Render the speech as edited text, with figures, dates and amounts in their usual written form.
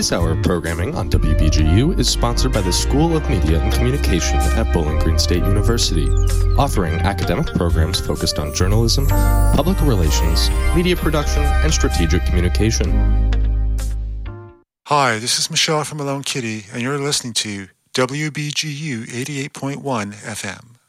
This hour of programming on WBGU is sponsored by the School of Media and Communication at Bowling Green State University, offering academic programs focused on journalism, public relations, media production, and strategic communication. Hi, this is Michelle from Malone Kitty, and you're listening to WBGU 88.1 FM.